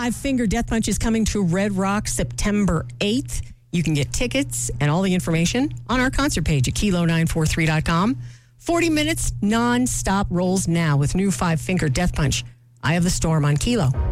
Five Finger Death Punch is coming to Red Rock September 8th. You can get tickets and all the information on our concert page at kilo943.com. 40 minutes non-stop rolls now with new Five Finger Death Punch. Eye of the Storm on Kilo.